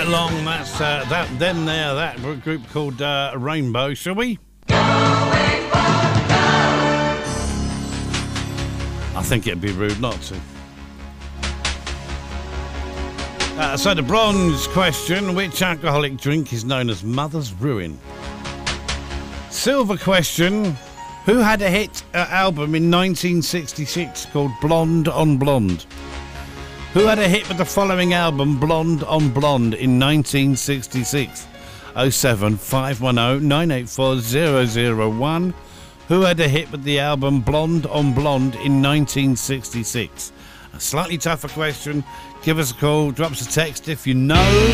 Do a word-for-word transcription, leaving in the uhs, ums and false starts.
Along, that's uh, that. Them there, that group called uh, Rainbow. Shall we? I think it'd be rude not to. Uh, so the bronze question: which alcoholic drink is known as Mother's Ruin? Silver question: who had a hit uh, album in nineteen sixty-six called Blonde on Blonde? Who had a hit with the following album, Blonde on Blonde, in nineteen sixty-six? oh seven five one oh nine eight four oh oh one. Who had a hit with the album Blonde on Blonde in nineteen sixty-six? A slightly tougher question. Give us a call, drop us a text if you know.